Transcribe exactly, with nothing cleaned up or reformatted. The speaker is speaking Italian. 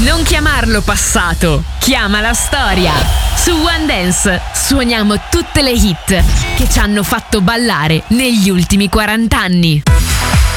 Non chiamarlo passato, chiama la storia. Su One Dance suoniamo tutte le hit che ci hanno fatto ballare negli ultimi quaranta anni.